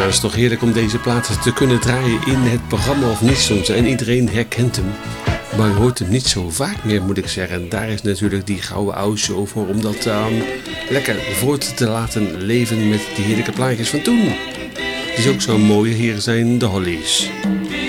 het is toch heerlijk om deze platen te kunnen draaien in het programma of niet soms. En iedereen herkent hem. Maar je hoort hem niet zo vaak meer, moet ik zeggen. En daar is natuurlijk die gouden oude show voor. Om dat lekker voort te laten leven met die heerlijke plaatjes van toen. Die is ook zo'n mooie. Hier zijn de Hollies.